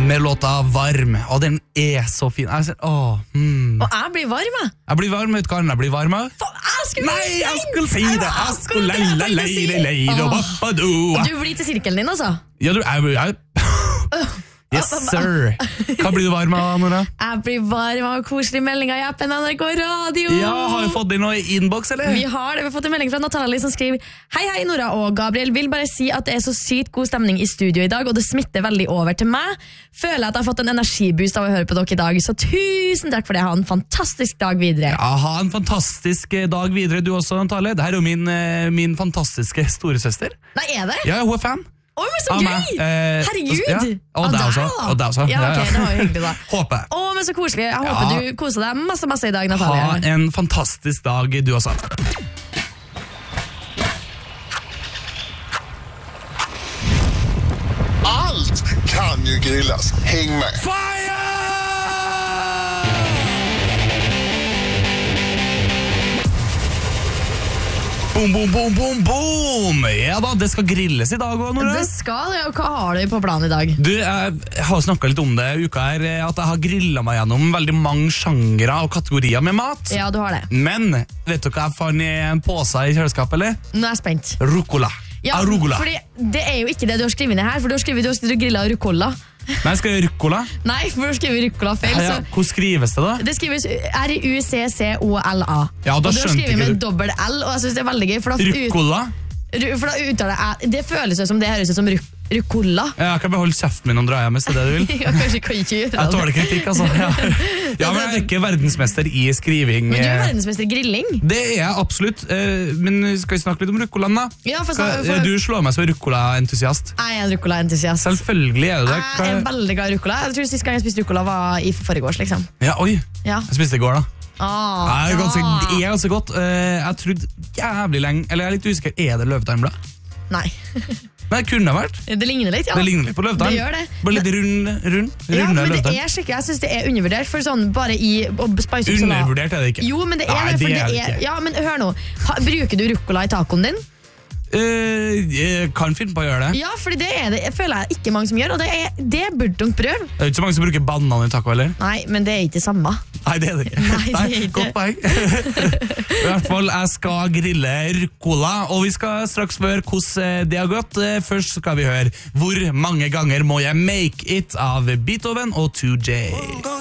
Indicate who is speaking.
Speaker 1: med låta Varm, og den så fin. Jeg ser,
Speaker 2: Og jeg blir varm, jeg.
Speaker 1: Jeg blir varm, vet du hva jeg blir varm av? Nei, jeg skulle si det! Jeg skulle
Speaker 2: Du blir til sirkelen din, altså?
Speaker 1: Ja, yes, sir. Hva blir du varm av, Nora?
Speaker 2: Jeg blir varm av koselige meldinger i appen NRK Radio.
Speaker 1: Ja, har vi fått inn noe i innboks, eller?
Speaker 2: Vi har fått en melding fra Natalie som skriver: Hei, Nora og Gabriel, vil bare si at det så sykt god stemning i studio i dag, og det smitter veldig over til meg. Føler at jeg har fått en energiboost av å høre på dere i dag, så tusen takk for det. Ha en fantastisk dag videre.
Speaker 1: Ja, ha en fantastisk dag videre du også, Natalie. Dette jo min fantastiske storesøster.
Speaker 2: Nei, det?
Speaker 1: Ja, hun fan.
Speaker 2: Oi, men så gøy! Herregud!
Speaker 1: Ja. Og deg også.
Speaker 2: Ja, ok, det var jo hyggelig da.
Speaker 1: Håper.
Speaker 2: Men så koselig. Jeg håper du koser deg masse i dag, Natalie.
Speaker 1: Ha en fantastisk dag du også.
Speaker 3: Allt kan ju grillas. Häng med.
Speaker 1: Fire! Boom, boom, boom, boom, boom! Ja da, det skal grilles i dag også, Nora.
Speaker 2: Det skal det, og hva har du på planen i dag?
Speaker 1: Du, jeg har snakket litt om det i uka her, at jeg har grillet meg gjennom veldig mange sjangere og kategorier med mat.
Speaker 2: Ja, du har det.
Speaker 1: Men, vet du hva jeg fant i en påse i kjøleskapet, eller?
Speaker 2: Nå er jeg spent.
Speaker 1: Rucola.
Speaker 2: Ja,
Speaker 1: Arugula.
Speaker 2: fordi det jo ikke det du har skrevet ned her, for du har skrevet du har grillet rucola.
Speaker 1: Nei, skal jeg rucola?
Speaker 2: Nei, for du har skrevet rucola feil.
Speaker 1: Ja, hvor skrives det da?
Speaker 2: Det skrives R-U-C-C-O-L-A.
Speaker 1: Ja, da
Speaker 2: og du har
Speaker 1: skjønte
Speaker 2: skrevet
Speaker 1: ikke
Speaker 2: med
Speaker 1: du.
Speaker 2: dobbelt L, og jeg synes det veldig gøy. For da uttaler jeg, det føles som det høres ut som rucola.
Speaker 1: Ja, jeg kan beholde kjeften min og dra hjem hvis det det du vil.
Speaker 2: Ja, kanskje kan ikke gjøre det.
Speaker 1: Jeg tåler kritikk, altså. Ja, men jeg ikke verdensmester i skriving.
Speaker 2: Men du verdensmester i grilling.
Speaker 1: Det jeg absolutt, men skal vi snakke litt om rucolaen da?
Speaker 2: Ja,
Speaker 1: Du slår meg som rucola-entusiast.
Speaker 2: Jeg en rucola-entusiast.
Speaker 1: Selvfølgelig du det.
Speaker 2: Jeg veldig glad i rucola. Jeg tror sist gang jeg spiste rucola var i forgårs, liksom.
Speaker 1: Ja, oi.
Speaker 2: Ja.
Speaker 1: Jeg spiste i går da. Det er
Speaker 2: ja.
Speaker 1: ganske godt. Jeg trodde jævlig lenge, eller jeg er litt usikker, det løvetanblad?
Speaker 2: Nei.
Speaker 1: Men det kunne vært.
Speaker 2: Det ligner litt, ja.
Speaker 1: Det ligner litt på løvetann.
Speaker 2: Det gjør det.
Speaker 1: Bare litt rund
Speaker 2: Ja, men
Speaker 1: løvetann.
Speaker 2: det skikkelig, jeg synes det undervurdert, for sånn bare i å spice opp
Speaker 1: Undervurdert det ikke.
Speaker 2: Jo, men det
Speaker 1: Nei,
Speaker 2: det, for
Speaker 1: det
Speaker 2: det
Speaker 1: ikke.
Speaker 2: Ja, men hør nå. Bruker du rucola i tacoen din?
Speaker 1: Jeg kan finne på å gjøre det.
Speaker 2: Ja, for det det jeg føler jeg ikke mange som gjør, og det burde dere prøve.
Speaker 1: Det ikke så mange som bruker banan i taco, eller?
Speaker 2: Nei, men det ikke det samme.
Speaker 1: Nei, det det ikke.
Speaker 2: Nei, det ikke.
Speaker 1: Godt poeng. I hvert fall, jeg skal grille rucola, og vi skal straks spørre hvordan det har gått. Først skal vi høre hvor mange ganger må jeg make it av Beethoven og 2J.